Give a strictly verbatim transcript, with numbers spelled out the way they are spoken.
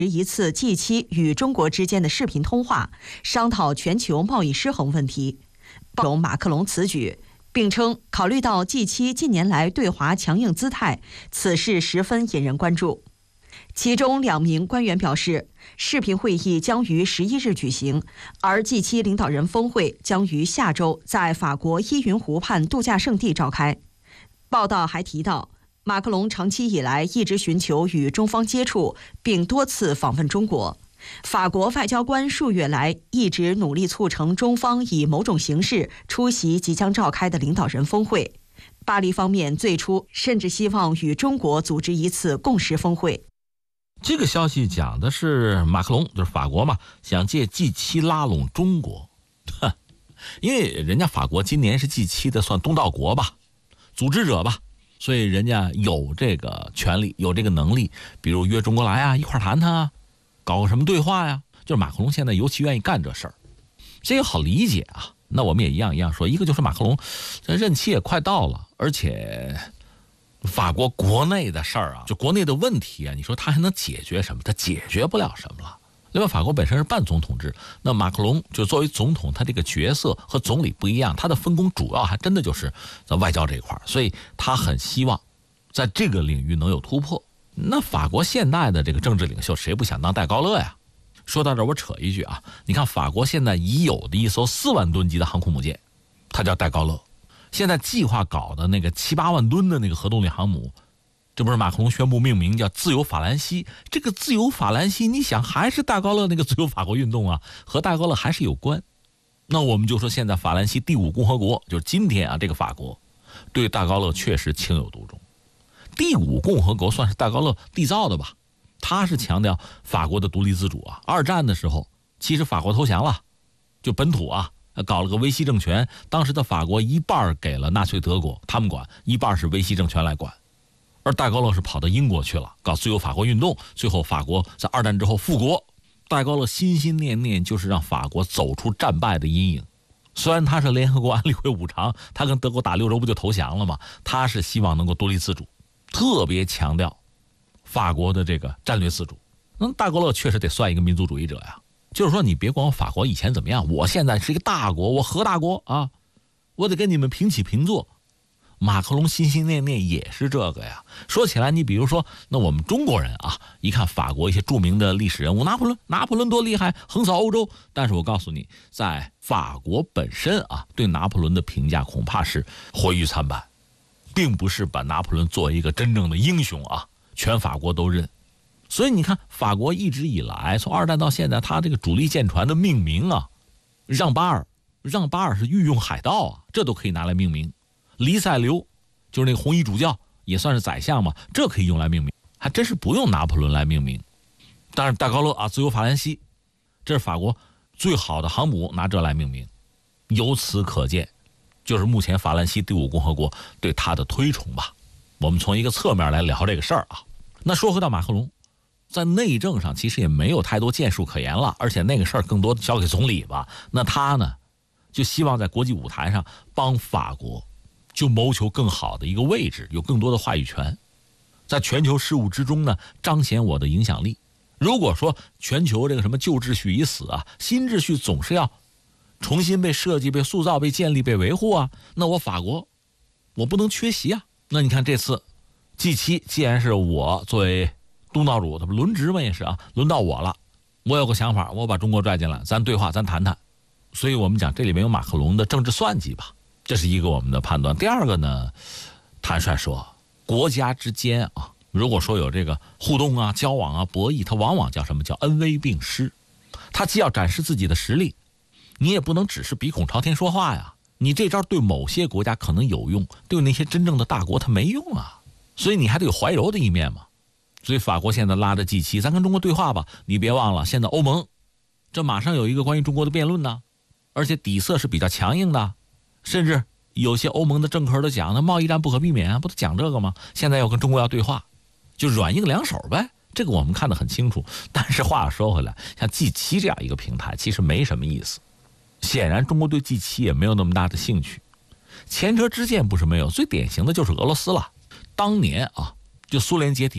一次 G 七 与中国之间的视频通话，商讨全球贸易失衡问题。包容马克龙此举，并称考虑到 G 七 近年来对华强硬姿态，此事十分引人关注。其中两名官员表示，视频会议将于十一日举行，而 G 七 领导人峰会将于下周在法国依云湖畔度假胜地召开。报道还提到，马克龙长期以来一直寻求与中方接触，并多次访问中国。法国外交官数月来一直努力促成中方以某种形式出席即将召开的领导人峰会。巴黎方面最初甚至希望与中国组织一次共识峰会。 这个消息讲的是马克龙，就是法国嘛，想借 G 七 拉拢中国。因为人家法国今年是 G 七 的算东道国吧，组织者吧，所以人家有这个权利，有这个能力，比如约中国来啊，一块谈谈啊，搞个什么对话呀。就是马克龙现在尤其愿意干这事儿，这个好理解啊。那我们也一样一样说，一个就是马克龙这任期也快到了，而且法国国内的事儿啊，就国内的问题啊，你说他还能解决什么？他解决不了什么了。另外，法国本身是半总统制，那马克龙就作为总统，他这个角色和总理不一样，他的分工主要还真的就是在外交这一块，所以他很希望在这个领域能有突破。那法国现代的这个政治领袖，谁不想当戴高乐呀？说到这儿，我扯一句啊，你看法国现在已有的一艘四万吨级的航空母舰，它叫戴高乐。现在计划搞的那个七八万吨的那个核动力航母，这不是马克龙宣布命名叫自由法兰西。这个自由法兰西，你想还是戴高乐那个自由法国运动啊，和戴高乐还是有关。那我们就说现在法兰西第五共和国，就是今天啊，这个法国对戴高乐确实情有独钟。第五共和国算是戴高乐缔造的吧，他是强调法国的独立自主啊。二战的时候，其实法国投降了，就本土啊，搞了个维希政权，当时的法国一半给了纳粹德国，他们管，一半是维希政权来管。而戴高乐是跑到英国去了，搞自由法国运动，最后法国在二战之后复国。戴高乐心心念念就是让法国走出战败的阴影。虽然他是联合国安理会五常，他跟德国打六周不就投降了吗？他是希望能够独立自主，特别强调法国的这个战略自主。那戴高乐确实得算一个民族主义者呀。就是说，你别管我法国以前怎么样，我现在是一个大国，我核大国啊，我得跟你们平起平坐。马克龙心心念念也是这个呀。说起来，你比如说，那我们中国人啊，一看法国一些著名的历史人物，拿破仑，拿破仑多厉害，横扫欧洲。但是我告诉你，在法国本身啊，对拿破仑的评价恐怕是毁誉参半，并不是把拿破仑作为一个真正的英雄啊，全法国都认。所以你看，法国一直以来从二战到现在，他这个主力舰船的命名啊，让巴尔，让巴尔是御用海盗啊，这都可以拿来命名。黎塞留就是那个红衣主教，也算是宰相嘛，这可以用来命名，还真是不用拿破仑来命名。当然戴高乐啊，自由法兰西，这是法国最好的航母，拿这来命名。由此可见，就是目前法兰西第五共和国对他的推崇吧。我们从一个侧面来聊这个事儿啊。那说回到马克龙，在内政上其实也没有太多建树可言了，而且那个事儿更多交给总理吧。那他呢，就希望在国际舞台上帮法国就谋求更好的一个位置，有更多的话语权，在全球事务之中呢，彰显我的影响力。如果说全球这个什么旧秩序已死啊，新秩序总是要重新被设计、被塑造、被建立、被维护啊，那我法国我不能缺席啊。那你看这次 G 七 既然是我作为东道主，他不轮值嘛，也是啊，轮到我了，我有个想法，我把中国拽进来，咱对话，咱谈谈。所以我们讲这里面有马克龙的政治算计吧，这是一个我们的判断。第二个呢，坦率说，国家之间啊，如果说有这个互动啊、交往啊、博弈，它往往叫什么？叫恩威并施。它既要展示自己的实力，你也不能只是鼻孔朝天说话呀。你这招对某些国家可能有用，对那些真正的大国它没用啊。所以你还得有怀柔的一面嘛。所以法国现在拉着 G 七，咱跟中国对话吧。你别忘了，现在欧盟这马上有一个关于中国的辩论呢，而且底色是比较强硬的。甚至有些欧盟的政客都讲，那贸易战不可避免啊，不都讲这个吗？现在要跟中国要对话，就软硬两手呗。这个我们看得很清楚。但是话说回来，像 G 七 这样一个平台，其实没什么意思。显然中国对 G 七 也没有那么大的兴趣。前车之鉴不是没有，最典型的就是俄罗斯了。当年啊，就苏联解体